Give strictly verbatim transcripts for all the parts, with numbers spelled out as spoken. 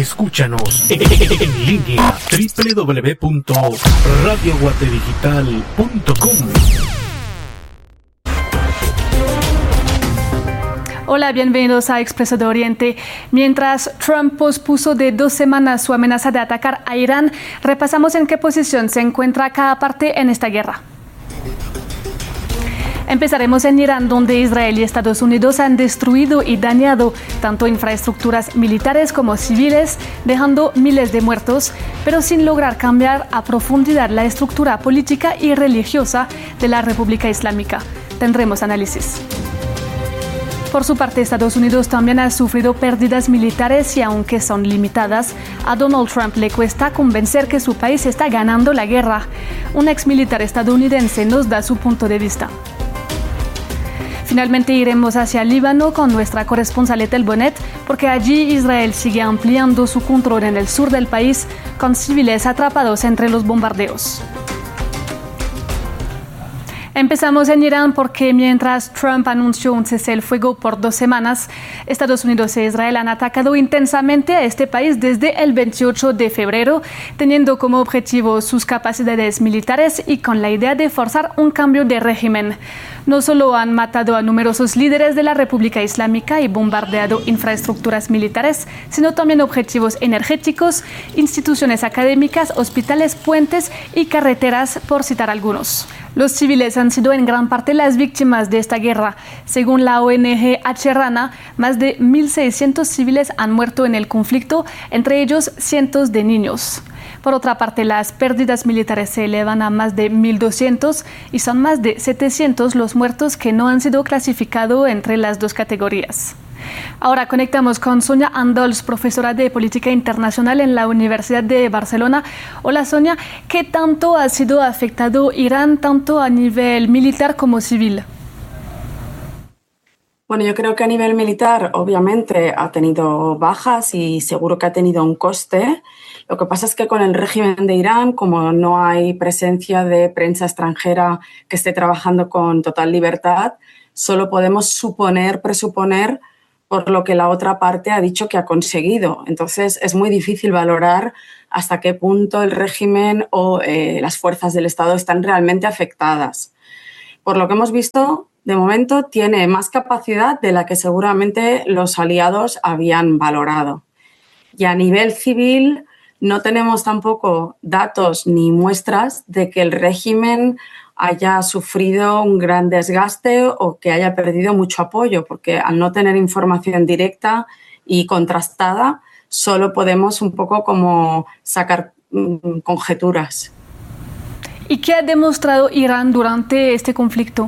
Escúchanos en línea doble u doble u doble u punto radio guatedigital punto com. Hola, bienvenidos a Expreso de Oriente. Mientras Trump pospuso de dos semanas su amenaza de atacar a Irán, repasamos en qué posición se encuentra cada parte en esta guerra. Empezaremos en Irán, donde Israel y Estados Unidos han destruido y dañado tanto infraestructuras militares como civiles, dejando miles de muertos, pero sin lograr cambiar a profundidad la estructura política y religiosa de la República Islámica. Tendremos análisis. Por su parte, Estados Unidos también ha sufrido pérdidas militares y, aunque son limitadas, a Donald Trump le cuesta convencer que su país está ganando la guerra. Un exmilitar estadounidense nos da su punto de vista. Finalmente iremos hacia Líbano con nuestra corresponsal Ethel Bonnet, porque allí Israel sigue ampliando su control en el sur del país, con civiles atrapados entre los bombardeos. Empezamos en Irán porque mientras Trump anunció un cese el fuego por dos semanas, Estados Unidos e Israel han atacado intensamente a este país desde el veintiocho de febrero, teniendo como objetivo sus capacidades militares y con la idea de forzar un cambio de régimen. No solo han matado a numerosos líderes de la República Islámica y bombardeado infraestructuras militares, sino también objetivos energéticos, instituciones académicas, hospitales, puentes y carreteras, por citar algunos. Los civiles han sido en gran parte las víctimas de esta guerra. Según la O N G Al-Rana, más de mil seiscientos civiles han muerto en el conflicto, entre ellos cientos de niños. Por otra parte, las pérdidas militares se elevan a más de mil doscientos y son más de setecientos los muertos que no han sido clasificados entre las dos categorías. Ahora conectamos con Sonia Andols, profesora de Política Internacional en la Universidad de Barcelona. Hola Sonia, ¿qué tanto ha sido afectado Irán, tanto a nivel militar como civil? Bueno, yo creo que a nivel militar obviamente ha tenido bajas y seguro que ha tenido un coste. Lo que pasa es que con el régimen de Irán, como no hay presencia de prensa extranjera que esté trabajando con total libertad, solo podemos suponer, presuponer por lo que la otra parte ha dicho que ha conseguido. Entonces, es muy difícil valorar hasta qué punto el régimen o eh, las fuerzas del Estado están realmente afectadas. Por lo que hemos visto, de momento tiene más capacidad de la que seguramente los aliados habían valorado. Y a nivel civil, no tenemos tampoco datos ni muestras de que el régimen haya sufrido un gran desgaste o que haya perdido mucho apoyo, porque al no tener información directa y contrastada, solo podemos un poco como sacar mmm, conjeturas. ¿Y qué ha demostrado Irán durante este conflicto?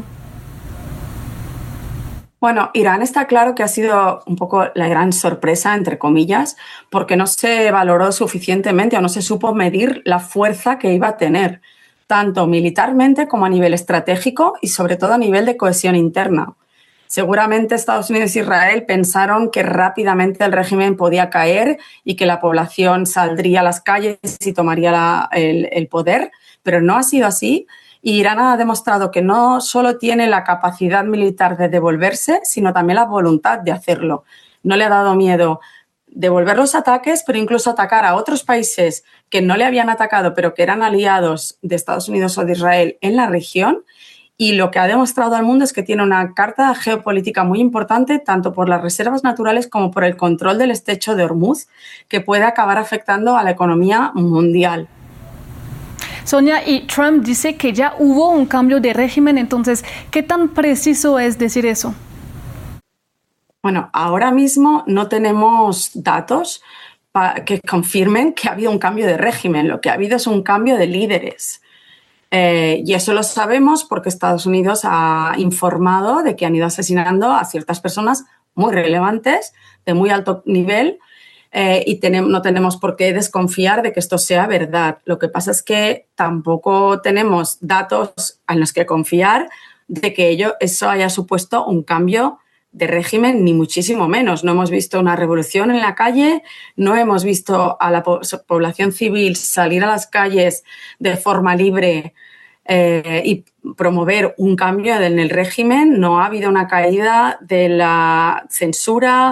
Bueno, Irán está claro que ha sido un poco la gran sorpresa, entre comillas, porque no se valoró suficientemente o no se supo medir la fuerza que iba a tener, tanto militarmente como a nivel estratégico y sobre todo a nivel de cohesión interna. Seguramente Estados Unidos e Israel pensaron que rápidamente el régimen podía caer y que la población saldría a las calles y tomaría la, el, el poder, pero no ha sido así. Y Irán ha demostrado que no solo tiene la capacidad militar de devolverse, sino también la voluntad de hacerlo. No le ha dado miedo devolver los ataques, pero incluso atacar a otros países que no le habían atacado, pero que eran aliados de Estados Unidos o de Israel en la región. Y lo que ha demostrado al mundo es que tiene una carta geopolítica muy importante, tanto por las reservas naturales como por el control del estrecho de Hormuz, que puede acabar afectando a la economía mundial. Sonia, y Trump dice que ya hubo un cambio de régimen, entonces, ¿qué tan preciso es decir eso? Bueno, ahora mismo no tenemos datos que confirmen que ha habido un cambio de régimen. Lo que ha habido es un cambio de líderes. Eh, y eso lo sabemos porque Estados Unidos ha informado de que han ido asesinando a ciertas personas muy relevantes, de muy alto nivel, eh, y tenemos, no tenemos por qué desconfiar de que esto sea verdad. Lo que pasa es que tampoco tenemos datos en los que confiar de que ello, eso haya supuesto un cambio de régimen, ni muchísimo menos. No hemos visto una revolución en la calle, no hemos visto a la po- población civil salir a las calles de forma libre eh, y promover un cambio en el régimen. No ha habido una caída de la censura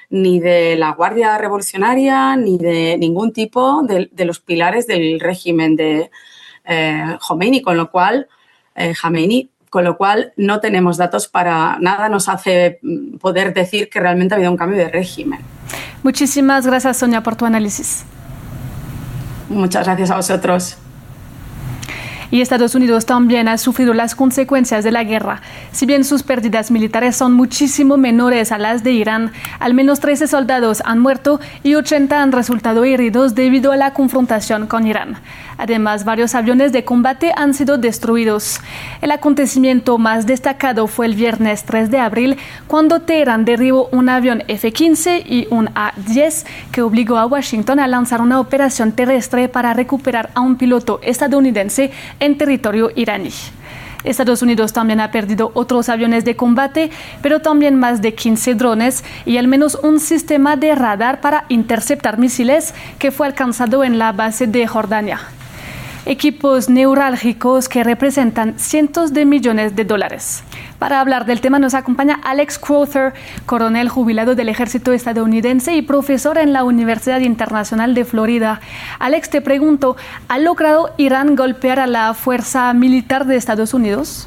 ni de la Guardia Revolucionaria, ni de ningún tipo de, de los pilares del régimen de eh, Khomeini, con lo cual, eh, Khamenei, con lo cual no tenemos datos para nada, nos hace poder decir que realmente ha habido un cambio de régimen. Muchísimas gracias, Sonia, por tu análisis. Muchas gracias a vosotros. Y Estados Unidos también ha sufrido las consecuencias de la guerra. Si bien sus pérdidas militares son muchísimo menores a las de Irán, al menos trece soldados han muerto y ochenta han resultado heridos debido a la confrontación con Irán. Además, varios aviones de combate han sido destruidos. El acontecimiento más destacado fue el viernes tres de abril, cuando Teherán derribó un avión F quince y un A diez que obligó a Washington a lanzar una operación terrestre para recuperar a un piloto estadounidense en territorio iraní. Estados Unidos también ha perdido otros aviones de combate, pero también más de quince drones y al menos un sistema de radar para interceptar misiles que fue alcanzado en la base de Jordania. Equipos neurálgicos que representan cientos de millones de dólares. Para hablar del tema nos acompaña Alex Crowther, coronel jubilado del ejército estadounidense y profesor en la Universidad Internacional de Florida. Alex, te pregunto, ¿ha logrado Irán golpear a la fuerza militar de Estados Unidos?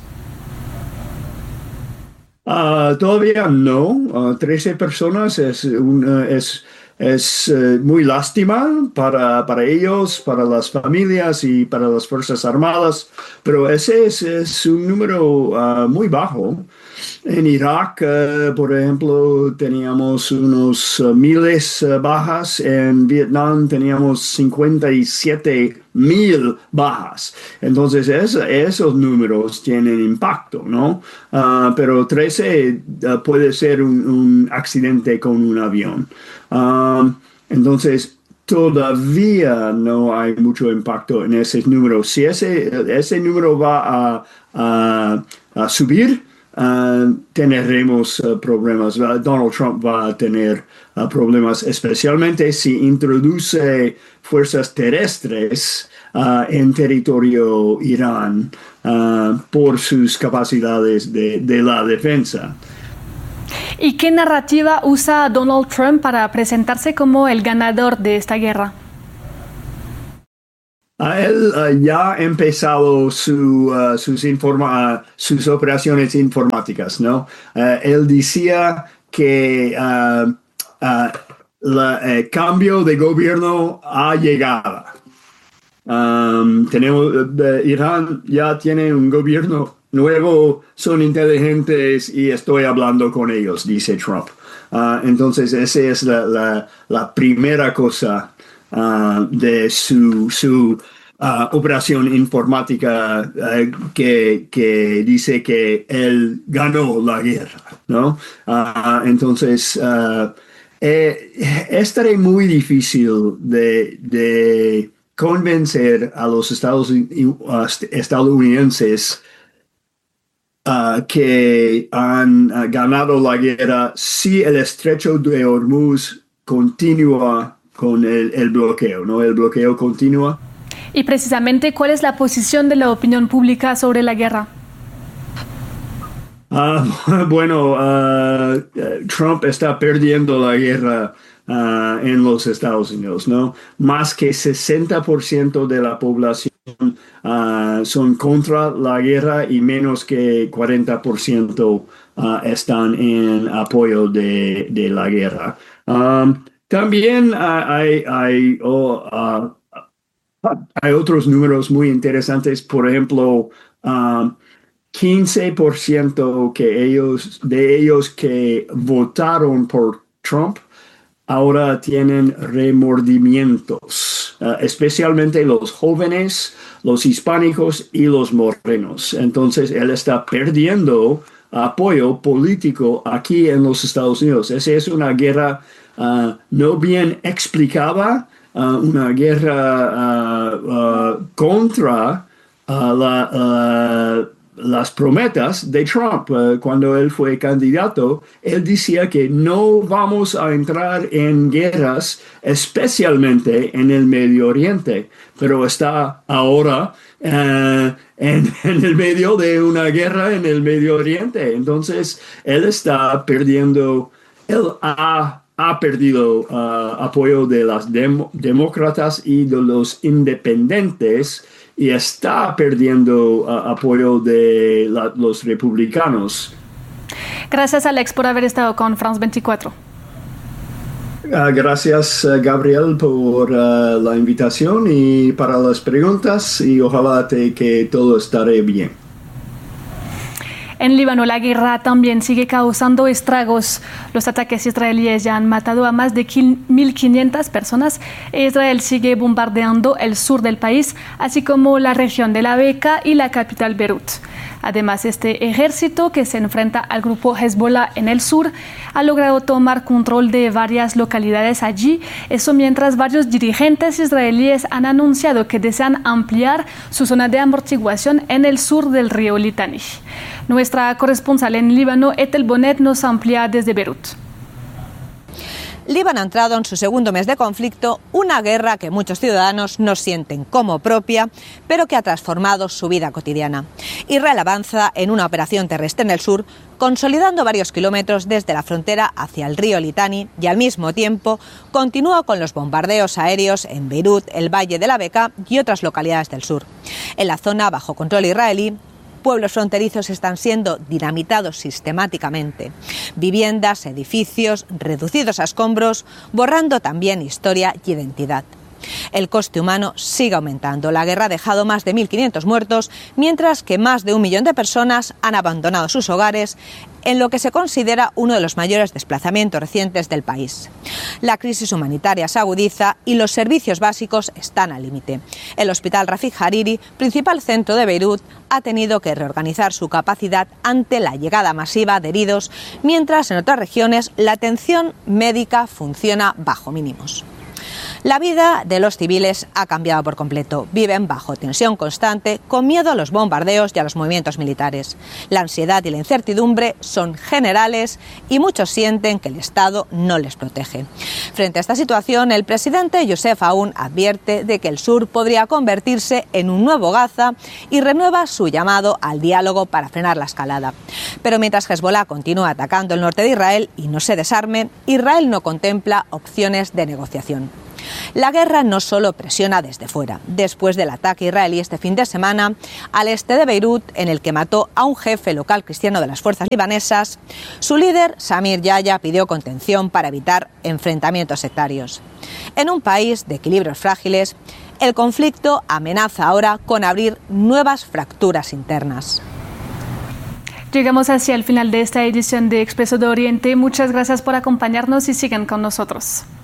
Uh, todavía no. Uh, trece personas es un... Uh, es Es uh, muy lástima para, para ellos, para las familias y para las Fuerzas Armadas, pero ese es, es un número uh, muy bajo. En Irak, uh, por ejemplo, teníamos unos uh, miles uh, bajas. En Vietnam teníamos cincuenta y siete mil bajas. Entonces, es, esos números tienen impacto, ¿no? Uh, pero trece uh, puede ser un, un accidente con un avión. Um, entonces, todavía no hay mucho impacto en ese número. Si ese, ese número va a, a, a subir, uh, tendremos uh, problemas. Donald Trump va a tener uh, problemas, especialmente si introduce fuerzas terrestres uh, en territorio Irán uh, por sus capacidades de, de la defensa. ¿Y qué narrativa usa Donald Trump para presentarse como el ganador de esta guerra? Uh, él uh, ya ha empezado su, uh, sus, informa uh, sus operaciones informáticas, ¿no? Uh, él decía que uh, uh, la, el cambio de gobierno ha llegado. Um, tenemos, uh, Irán ya tiene un gobierno nuevo, son inteligentes y estoy hablando con ellos, dice Trump. Uh, entonces, esa es la, la, la primera cosa uh, de su, su uh, operación informática uh, que, que dice que él ganó la guerra, ¿no? Uh, entonces, uh, eh, estará muy difícil de, de convencer a los Estados, uh, estadounidenses Uh, que han uh, ganado la guerra si el estrecho de Hormuz continúa con el, el bloqueo, ¿no? El bloqueo continúa. Y precisamente, ¿cuál es la posición de la opinión pública sobre la guerra? Uh, bueno, uh, Trump está perdiendo la guerra uh, en los Estados Unidos, ¿no? Más que sesenta por ciento de la población Uh, son contra la guerra y menos que cuarenta por ciento uh, están en apoyo de, de la guerra. Um, también uh, hay, hay, oh, uh, hay otros números muy interesantes. Por ejemplo, um, quince por ciento que ellos, de ellos que votaron por Trump ahora tienen remordimientos, uh, especialmente los jóvenes, los hispánicos y los morenos. Entonces, él está perdiendo apoyo político aquí en los Estados Unidos. Esa es una guerra uh, no bien explicada, uh, una guerra uh, uh, contra uh, la, uh, las promesas de Trump. Uh, cuando él fue candidato, él decía que no vamos a entrar en guerras, especialmente en el Medio Oriente, pero está ahora uh, en, en el medio de una guerra en el Medio Oriente. Entonces, él está perdiendo, él ha ha perdido uh, apoyo de los dem- demócratas y de los independientes y está perdiendo uh, apoyo de la, los republicanos. Gracias, Alex, por haber estado con France veinticuatro. Uh, gracias, uh, Gabriel, por uh, la invitación y para las preguntas, y ojalá te, que todo estaré bien. En Líbano, la guerra también sigue causando estragos. Los ataques israelíes ya han matado a más de mil quinientas personas e Israel sigue bombardeando el sur del país, así como la región de la Beca y la capital Beirut. Además, este ejército, que se enfrenta al grupo Hezbollah en el sur, ha logrado tomar control de varias localidades allí. Eso mientras varios dirigentes israelíes han anunciado que desean ampliar su zona de amortiguación en el sur del río Litani. Nuestra corresponsal en Líbano, Ethel Bonet, nos amplía desde Beirut. Líbano ha entrado en su segundo mes de conflicto, una guerra que muchos ciudadanos no sienten como propia, pero que ha transformado su vida cotidiana. Israel avanza en una operación terrestre en el sur, consolidando varios kilómetros desde la frontera hacia el río Litani, y al mismo tiempo continúa con los bombardeos aéreos en Beirut, el Valle de la Beca y otras localidades del sur. En la zona bajo control israelí, pueblos fronterizos están siendo dinamitados sistemáticamente. Viviendas, edificios, reducidos a escombros, borrando también historia y identidad. El coste humano sigue aumentando. La guerra ha dejado más de mil quinientos muertos, mientras que más de un millón de personas han abandonado sus hogares, en lo que se considera uno de los mayores desplazamientos recientes del país. La crisis humanitaria se agudiza y los servicios básicos están al límite. El Hospital Rafik Hariri, principal centro de Beirut, ha tenido que reorganizar su capacidad ante la llegada masiva de heridos, mientras en otras regiones la atención médica funciona bajo mínimos. La vida de los civiles ha cambiado por completo. Viven bajo tensión constante, con miedo a los bombardeos y a los movimientos militares. La ansiedad y la incertidumbre son generales y muchos sienten que el Estado no les protege. Frente a esta situación, el presidente Youssef Aoun advierte de que el sur podría convertirse en un nuevo Gaza y renueva su llamado al diálogo para frenar la escalada. Pero mientras Hezbollah continúa atacando el norte de Israel y no se desarme, Israel no contempla opciones de negociación. La guerra no solo presiona desde fuera. Después del ataque israelí este fin de semana al este de Beirut, en el que mató a un jefe local cristiano de las fuerzas libanesas, su líder, Samir Yahya, pidió contención para evitar enfrentamientos sectarios. En un país de equilibrios frágiles, el conflicto amenaza ahora con abrir nuevas fracturas internas. Llegamos hacia el final de esta edición de Expreso de Oriente. Muchas gracias por acompañarnos y sigan con nosotros.